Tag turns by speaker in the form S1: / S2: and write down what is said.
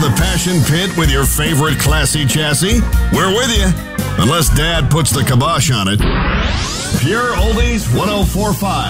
S1: the Passion Pit with your favorite classy chassis? We're with you, unless Dad puts the kibosh on it. Pure Oldies 104.5.